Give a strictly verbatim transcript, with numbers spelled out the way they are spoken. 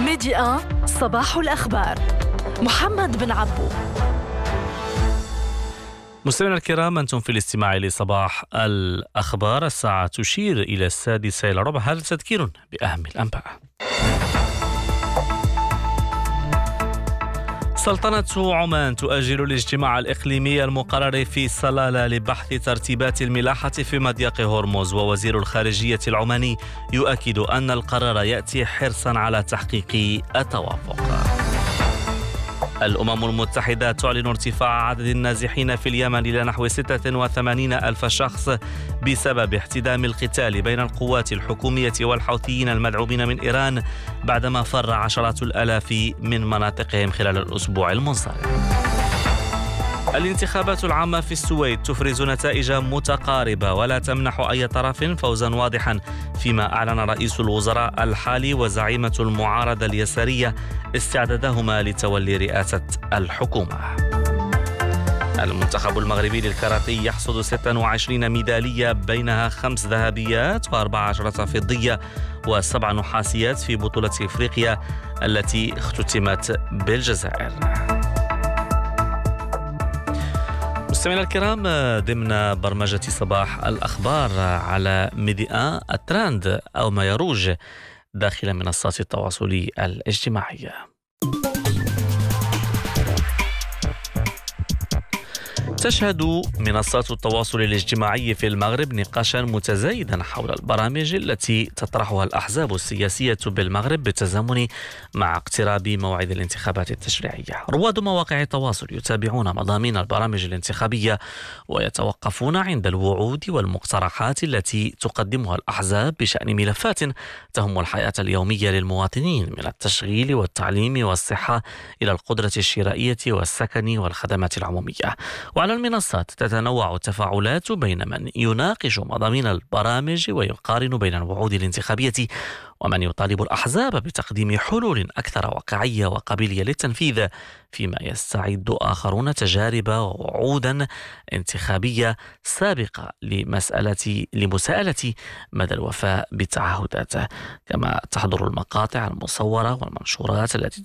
ميديا صباح الأخبار. محمد بن عبو. مستمعينا الكرام، أنتم في الاستماع لصباح الأخبار. الساعة تشير إلى السادسة إلى ربع. هذا تذكير بأهم الأنباء. سلطنة عمان تؤجل الاجتماع الإقليمي المقرر في صلالة لبحث ترتيبات الملاحة في مضيق هرمز، ووزير الخارجية العماني يؤكد أن القرار يأتي حرصا على تحقيق التوافق. الأمم المتحدة تعلن ارتفاع عدد النازحين في اليمن إلى نحو ستة وثمانين ألف شخص بسبب احتدام القتال بين القوات الحكومية والحوثيين المدعومين من إيران، بعدما فر عشرات الآلاف من مناطقهم خلال الأسبوع المنصرم. الانتخابات العامة في السويد تفرز نتائج متقاربة ولا تمنح أي طرف فوزا واضحا، فيما أعلن رئيس الوزراء الحالي وزعيمة المعارضة اليسارية استعدادهما لتولي رئاسة الحكومة. المنتخب المغربي للكاراتيه يحصد ستة وعشرين ميدالية، بينها خمس ذهبيات وأربع عشرة فضية وسبع نحاسيات في بطولة إفريقيا التي اختتمت بالجزائر. مستمعينا الكرام، ضمن برمجة صباح الأخبار على ميديا الترند أو ما يروج داخل منصات التواصل الاجتماعي. تشهد منصات التواصل الاجتماعي في المغرب نقاشا متزايدا حول البرامج التي تطرحها الأحزاب السياسية بالمغرب بالتزامن مع اقتراب موعد الانتخابات التشريعية. رواد مواقع التواصل يتابعون مضامين البرامج الانتخابية ويتوقفون عند الوعود والمقترحات التي تقدمها الأحزاب بشأن ملفات تهم الحياة اليومية للمواطنين، من التشغيل والتعليم والصحة إلى القدرة الشرائية والسكن والخدمات العمومية. وعلى المنصات تتنوع التفاعلات بين من يناقش مضامين البرامج ويقارن بين الوعود الانتخابية ومن يطالب الأحزاب بتقديم حلول أكثر واقعية وقابلية للتنفيذ، فيما يستعد آخرون تجارب ووعودا انتخابية سابقة لمسألة لمساءلة مدى الوفاء بالتعهدات. كما تحضر المقاطع المصورة والمنشورات التي